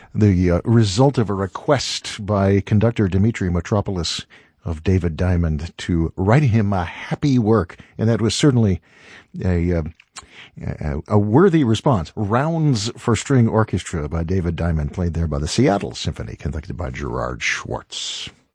the result of a request by conductor Dimitri Mitropoulos of David Diamond to write him a happy work, and that was certainly a worthy response. Rounds for String Orchestra by David Diamond, played there by the Seattle Symphony, conducted by Gerard Schwartz.